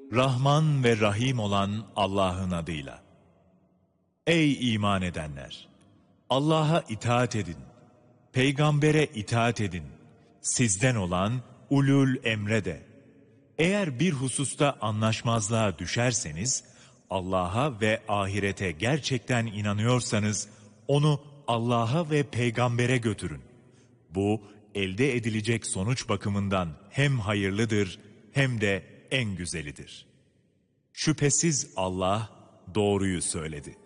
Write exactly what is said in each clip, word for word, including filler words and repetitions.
Rahman ve Rahim olan Allah'ın adıyla. Ey iman edenler! Allah'a itaat edin, peygambere itaat edin, sizden olan ulul emre de. Eğer bir hususta anlaşmazlığa düşerseniz, Allah'a ve ahirete gerçekten inanıyorsanız, onu Allah'a ve peygambere götürün. Bu, elde edilecek sonuç bakımından hem hayırlıdır, hem de en güzelidir. Şüphesiz Allah doğruyu söyledi.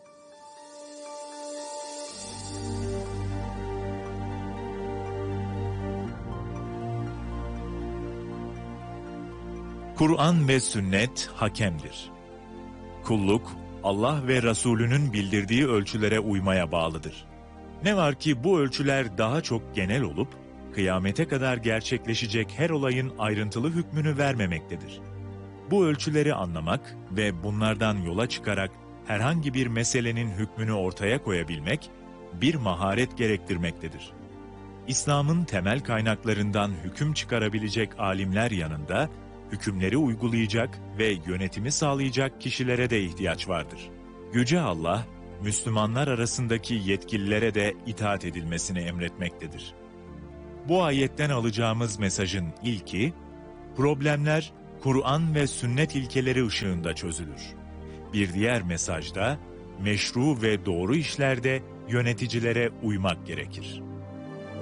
Kur'an ve sünnet hakemdir. Kulluk, Allah ve Resulünün bildirdiği ölçülere uymaya bağlıdır. Ne var ki bu ölçüler daha çok genel olup, kıyamete kadar gerçekleşecek her olayın ayrıntılı hükmünü vermemektedir. Bu ölçüleri anlamak ve bunlardan yola çıkarak herhangi bir meselenin hükmünü ortaya koyabilmek, bir maharet gerektirmektedir. İslam'ın temel kaynaklarından hüküm çıkarabilecek alimler yanında, hükümleri uygulayacak ve yönetimi sağlayacak kişilere de ihtiyaç vardır. Yüce Allah, Müslümanlar arasındaki yetkililere de itaat edilmesini emretmektedir. Bu ayetten alacağımız mesajın ilki, problemler Kur'an ve sünnet ilkeleri ışığında çözülür. Bir diğer mesajda, meşru ve doğru işlerde yöneticilere uymak gerekir.